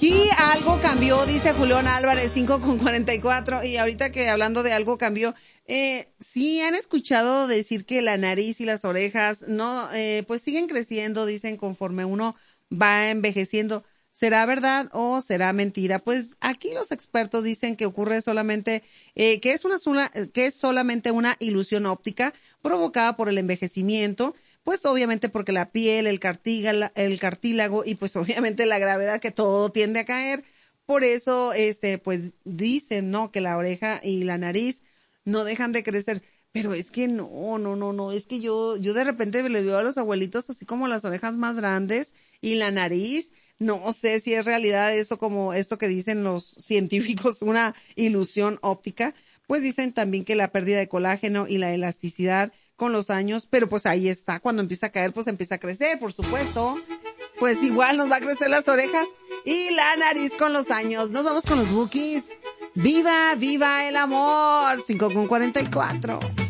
Aquí algo cambió, dice Julián Álvarez, 5:44. Y ahorita que hablando de algo cambió, sí han escuchado decir que la nariz y las orejas no, pues siguen creciendo, dicen, conforme uno va envejeciendo. ¿Será verdad o será mentira? Pues aquí los expertos dicen que ocurre solamente, que es solamente una ilusión óptica provocada por el envejecimiento, pues obviamente porque la piel, el cartílago y pues obviamente la gravedad que todo tiende a caer. Por eso, pues dicen, ¿no? Que la oreja y la nariz no dejan de crecer. Pero es que no, es que yo de repente le veo a los abuelitos así como las orejas más grandes y la nariz. No sé si es realidad eso como esto que dicen los científicos, una ilusión óptica. Pues dicen también que la pérdida de colágeno y la elasticidad con los años, pero pues ahí está, cuando empieza a caer, pues empieza a crecer, por supuesto. Pues igual nos va a crecer las orejas y la nariz con los años. Nos vamos con los Bukis. ¡Viva, viva el amor! 5:44.